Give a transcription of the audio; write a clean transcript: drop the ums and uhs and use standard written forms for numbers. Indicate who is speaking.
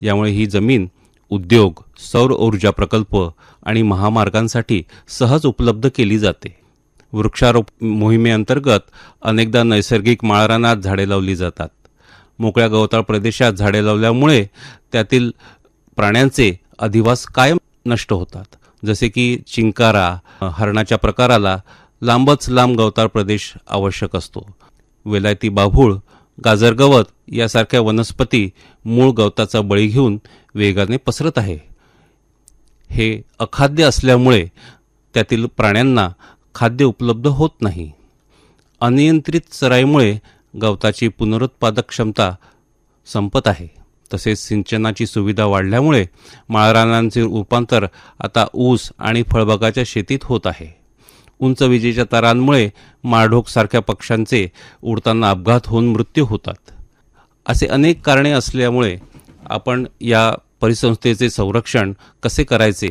Speaker 1: यामुळे ही जमीन उद्योग, सौर ऊर्जा प्रकल्प आणि महामार्गांसाठी सहज उपलब्ध केली जाते. वृक्षारोप मोहिमेअंतर्गत अनेकदा नैसर्गिक माळरानात झाडे लावली जातात. मोकळ्या गवताळ प्रदेशात झाडे लावल्यामुळे त्यातील प्राण्यांचे अधिवास कायम नष्ट होतात. जसे की चिंकारा, हरणाच्या प्रकाराला लांबच लांब गवताळ प्रदेश आवश्यक असतो. वेलायती बाभूळ, गाजर गवत यासारख्या वनस्पती मूळ गवताचा बळी घेऊन वेगाने पसरत आहे. हे अखाद्य असल्यामुळे त्यातील प्राण्यांना खाद्य उपलब्ध होत नाही. अनियंत्रित चराईमुळे गवताची पुनरुत्पादक क्षमता संपत आहे. तसेच सिंचनाची सुविधा वाढल्यामुळे माळरानांचे रूपांतर आता ऊस आणि फळबागाच्या शेतीत होत आहे. उंच विजेच्या तारांमुळे माळढोक सारख्या पक्ष्यांचे उडताना अपघात होऊन मृत्यू होतात. असे अनेक कारणे असल्यामुळे आपण या परिसंस्थेचे संरक्षण कसे करायचे